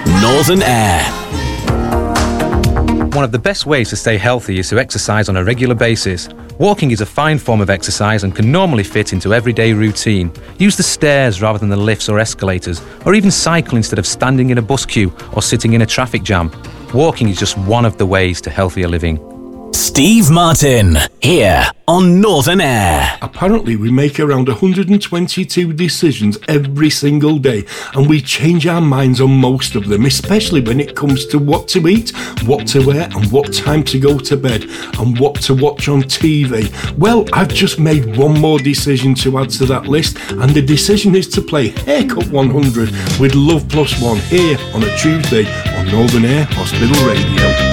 Northern Air. One of the best ways to stay healthy is to exercise on a regular basis. Walking is a fine form of exercise and can normally fit into everyday routine. Use the stairs rather than the lifts or escalators, or even cycle instead of standing in a bus queue or sitting in a traffic jam. Walking is just one of the ways to healthier living. Steve Martin, here on Northern Air. Apparently, we make around 122 decisions every single day, and we change our minds on most of them, especially when it comes to what to eat, what to wear, and what time to go to bed, and what to watch on TV. Well, I've just made one more decision to add to that list, and the decision is to play Haircut 100 with Love Plus One here on a Tuesday on Northern Air Hospital Radio.